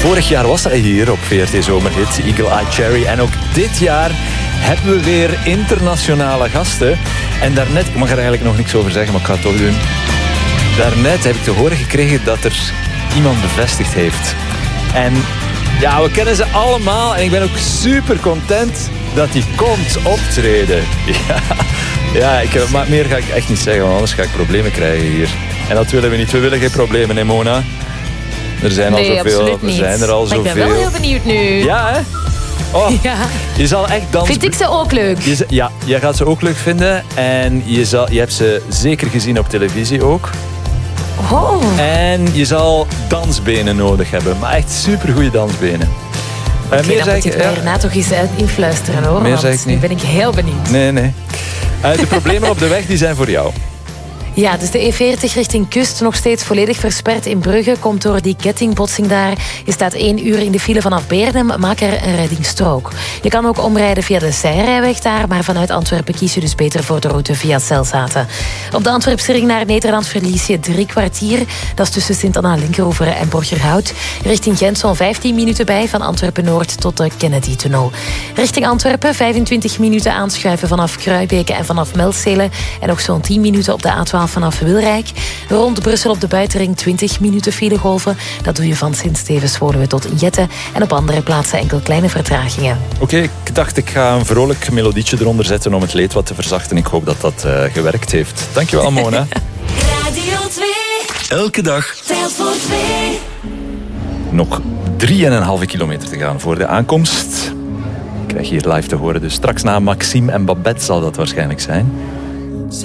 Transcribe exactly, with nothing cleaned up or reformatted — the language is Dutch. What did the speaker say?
Vorig jaar was hij hier op V R T Zomerhit, Eagle Eye Cherry. En ook dit jaar hebben we weer internationale gasten. En daarnet, ik mag er eigenlijk nog niks over zeggen, maar ik ga het toch doen. Daarnet heb ik te horen gekregen dat er iemand bevestigd heeft. En ja, we kennen ze allemaal. En ik ben ook super content dat hij komt optreden. Ja, ja ik, maar meer ga ik echt niet zeggen, want anders ga ik problemen krijgen hier. En dat willen we niet. We willen geen problemen, hè, Mona? Er zijn nee, al zoveel. Er zijn er al maar zoveel. ik ben wel heel benieuwd nu. Ja, hè? Oh, ja. Je zal echt dansen. Vind ik ze ook leuk? Je, ja, jij gaat ze ook leuk vinden. En je, zal, je hebt ze zeker gezien op televisie ook. Oh. En je zal dansbenen nodig hebben. Maar echt supergoeie dansbenen. Oké, uh, meer dan zeg moet ik, je het mij ja. hierna toch eens influisteren, hoor. Meer zeg ik niet. Nu ben ik heel benieuwd. Nee, nee. Uh, de problemen op de weg die zijn voor jou. Ja, dus de E veertig richting Kust nog steeds volledig versperd in Brugge. Komt door die kettingbotsing daar. Je staat één uur in de file vanaf Beernem. Maak er een reddingsstrook. Je kan ook omrijden via de zijrijweg daar. Maar vanuit Antwerpen kies je dus beter voor de route via Zelzaten. Op de Antwerpse ring naar Nederland verlies je drie kwartier. Dat is tussen Sint-Anna-Linkeroever en Borgerhout. Richting Gent zo'n vijftien minuten bij. Van Antwerpen-Noord tot de Kennedy-tunnel. Richting Antwerpen vijfentwintig minuten aanschuiven vanaf Kruibeke en vanaf Melzelen. En nog zo'n tien minuten op de A twaalf vanaf Wilrijk. Rond Brussel op de buitenring twintig minuten filegolven. Dat doe je van Sint-Stevens-Woluwe tot Jette. En op andere plaatsen enkel kleine vertragingen. Oké, okay, ik dacht ik ga een vrolijk melodietje eronder zetten om het leed wat te verzachten. Ik hoop dat dat uh, gewerkt heeft. Dankjewel, Mona. Radio twee. Elke dag. Telt voor twee. Nog drieënhalve kilometer te gaan voor de aankomst. Ik krijg hier live te horen. Dus straks na Maxime en Babette zal dat waarschijnlijk zijn.